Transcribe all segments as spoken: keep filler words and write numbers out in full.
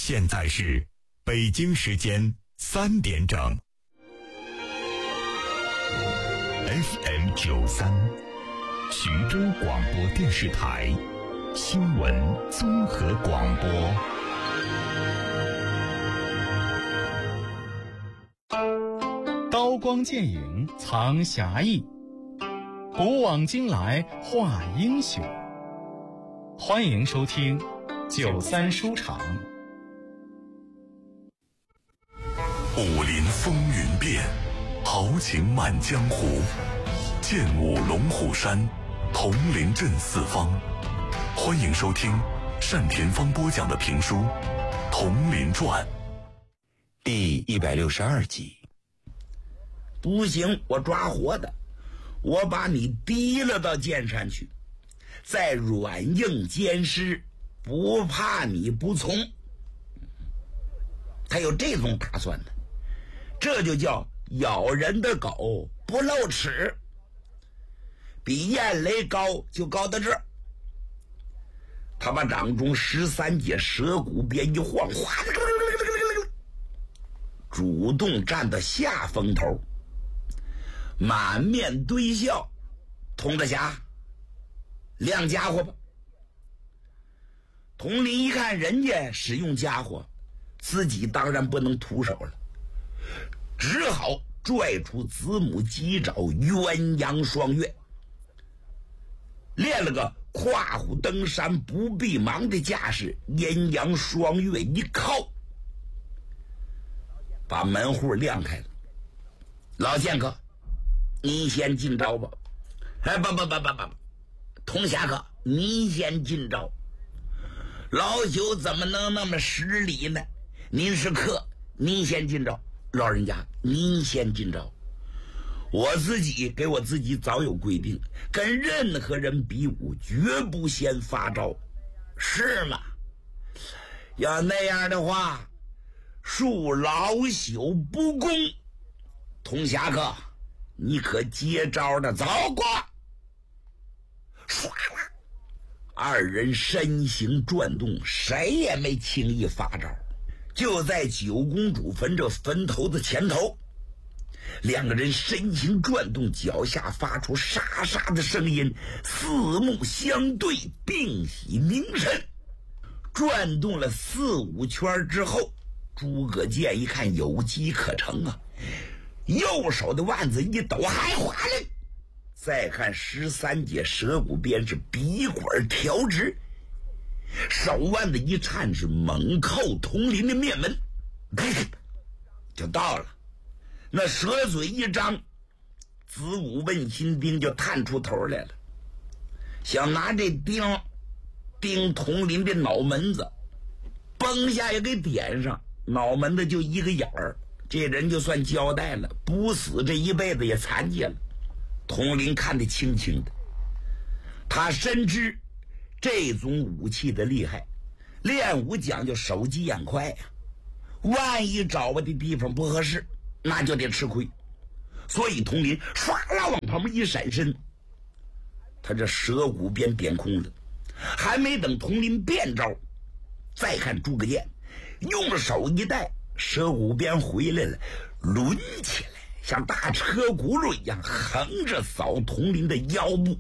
现在是北京时间三点整。F M 九三，徐州广播电视台新闻综合广播。 刀光剑影藏侠义，古往今来画英雄。欢迎收听九三书场。 武林风云变，豪情满江湖。剑舞龙虎山，铜陵镇四方。欢迎收听单田芳播讲的评书《铜陵传》 第一百六十二集。 不行，我抓活的，我把你提了到剑山去，再软硬兼施，不怕你不从。他有这种打算的，这就叫咬人的狗不露齿，比燕雷高就高到这儿。他把掌中十三节蛇骨鞭一晃，哗，主动站到下风头，满面堆笑。佟大侠，亮家伙吧。佟林一看人家使用家伙，自己当然不能徒手了，只好拽出子母鸡爪鸳鸯双月，练了个跨虎登山不必忙的架势，阴阳双月一靠，把门户亮开了。老剑客，你先进招吧。哎，不不不不不，佟侠客，你先进招。老朽怎么能那么失礼呢？您是客，您先进招。老人家，您先进招。我自己给我自己早有规定，跟任何人比武绝不先发招，是吗？要那样的话，恕老朽不恭。佟侠客，你可接招的走过。唰啦，二人身形转动，谁也没轻易发招。就在九公主坟这坟头的前头，两个人身形转动，脚下发出沙沙的声音，四目相对，屏息凝神。转动了四五圈之后，诸葛健一看有机可乘啊，右手的腕子一抖，还滑了。再看十三节蛇骨鞭是笔管调直，手腕子一颤，是猛扣佟林的面门，就到了。那蛇嘴一张，子午问心钉就探出头来了，想拿这钉钉佟林的脑门子，崩下也给点上，脑门子就一个眼儿，这人就算交代了，不死这一辈子也残疾了。佟林看得清清的，他深知这种武器的厉害，练武讲究手疾眼快呀、啊，万一找我的地方不合适，那就得吃亏。所以佟林唰啦往旁边一闪身，他这蛇骨鞭点空了，还没等佟林变招，再看诸葛健用手一带，蛇骨鞭回来了，抡起来像大车轱辘一样横着扫佟林的腰部。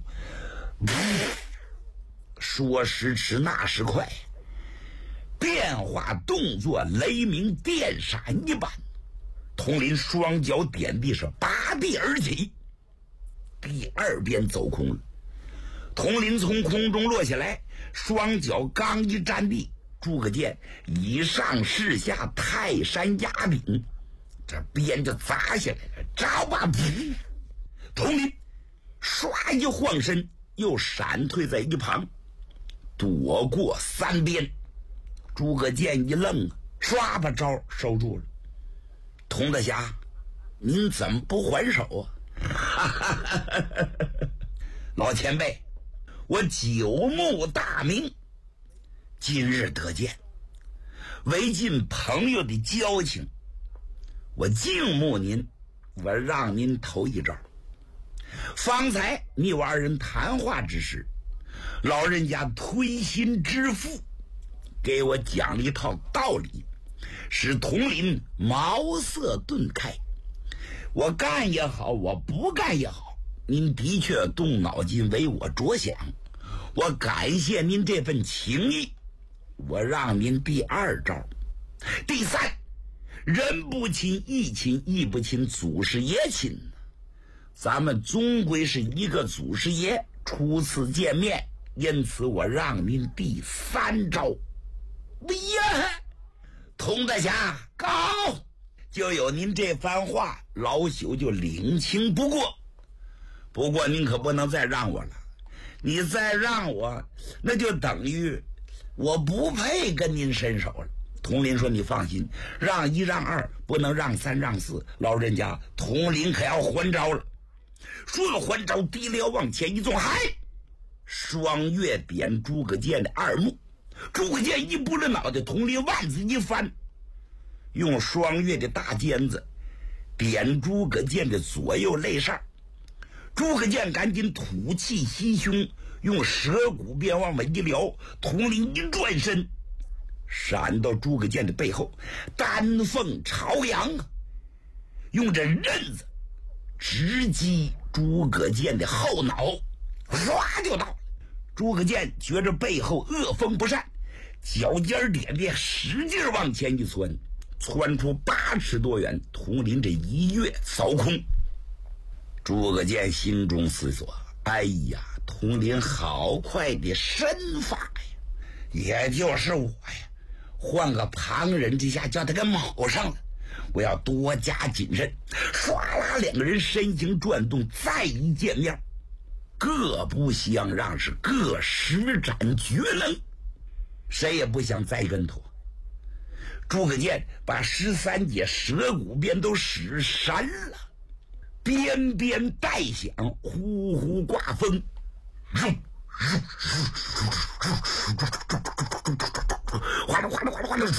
说时迟那时快，变化动作雷鸣电闪一般，佟林双脚点地，是拔地而起，第二鞭走空了。佟林从空中落下来，双脚刚一站地，诸葛健以上势下泰山压顶，这鞭就砸下来了，招吧！佟林唰一晃身，又闪退在一旁，躲过三鞭。诸葛健一愣，唰把招收住了。佟大侠，您怎么不还手啊？老前辈，我久慕大名，今日得见，为尽朋友的交情，我敬慕您，我让您头一招。方才你我二人谈话之时，老人家推心置腹， 给我讲了一套道理，使统领茅塞顿开。我干也好，我不干也好，您的确动脑筋为我着想，我感谢您这份情谊。我让您第二招。第三，人不亲，义亲，义不亲，祖师爷亲。咱们终归是一个祖师爷初次见面，因此我让您第三招。哎呀，童大侠高，就有您这番话，老朽就领情不过。不过您可不能再让我了，你再让我，那就等于我不配跟您伸手了。统领说：“你放心，让一让二，不能让三让四。老人家，统领可要还招了。”说了还招，提溜往前一纵，嗨！双月点诸葛健的二目，诸葛健一拨了脑袋，统领腕子一翻，用双月的大尖子点诸葛健的左右肋上。诸葛健赶紧吐气吸胸，用舌骨边往外一撩，统领一转身，闪到诸葛健的背后，丹凤朝阳，用这刃子直击诸葛健的后脑，唰就到了。诸葛健觉着背后恶风不善，脚尖点点使劲往前一窜，窜出八尺多远，统领这一跃扫空。诸葛健心中思索：哎呀，统领好快的身法呀！也就是我呀，换个旁人之下叫他给卯上了，我要多加谨慎。唰啦，两个人身形转动，再一见面，各不相让，是各施展绝能，谁也不想栽跟头。诸葛健把十三节舌骨鞭都使神了，鞭鞭带响，呼呼刮风，哗啦哗啦哗啦哗啦，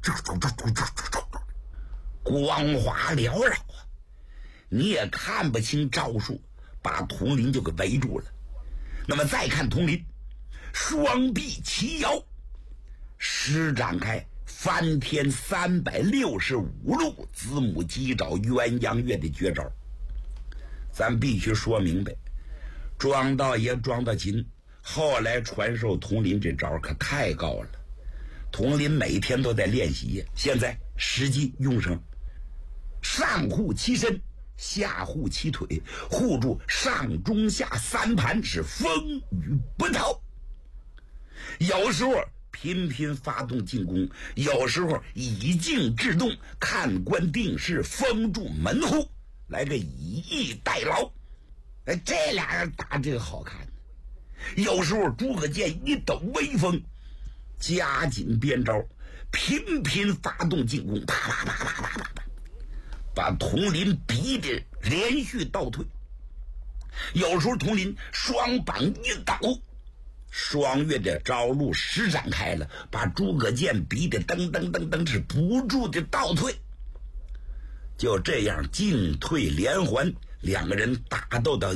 光华缭绕啊！你也看不清招数，把统领就给围住了。那么再看统领，双臂齐摇，施展开翻天三百六十五路子母鸡爪鸳鸯跃的绝招。咱必须说明白，庄道爷庄道琴后来传授统领这招可太高了，统领每天都在练习，现在实际用上。上护其身，下护其腿，护住上中下三盘，是风雨不逃。有时候频频发动进攻，有时候以静制动，看官定势，封住门户，来个以逸待劳。哎，这俩人打这个好看。有时候诸葛健一抖威风，加紧鞭招，频频发动进攻，啪啪啪啪啪啪啪，把统领逼得连续倒退。有时候统领双膀一倒，双月的招路施展开了，把诸葛健逼得噔噔噔噔是不住的倒退。就这样进退连环，两个人打斗到